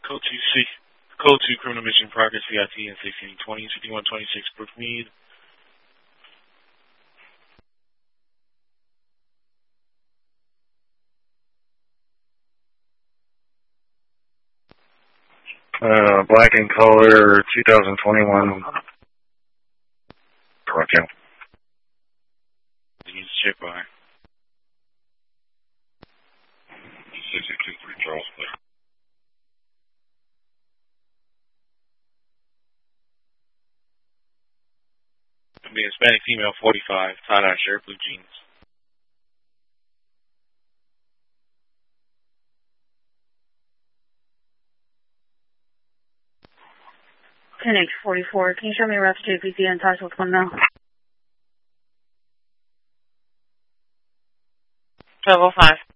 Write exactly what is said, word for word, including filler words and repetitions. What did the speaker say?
Code two, C, Code two, Criminal Mission Progress, C I T, and sixteen twenty, fifty-one twenty-six, Brookmead. Uh, black in color, two thousand twenty-one. Correct. Use check by. six eight two three Charles Place. It'll be Hispanic female, forty-five, tie-dye shirt, blue jeans. ten H forty-four, can you show me rough J P T and touch with one now? twelve oh five.